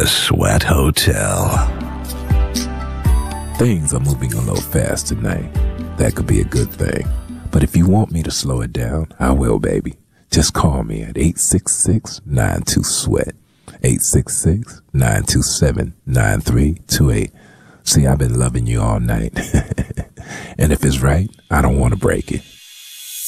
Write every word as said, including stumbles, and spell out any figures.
The Sweat Hotel. Things are moving a little fast tonight. That could be a good thing. But if you want me to slow it down, I will, baby. Just call me at eight six six, nine two, sweat. eight six six, nine two seven, nine three two eight. See, I've been loving you all night. And if it's right, I don't want to break it.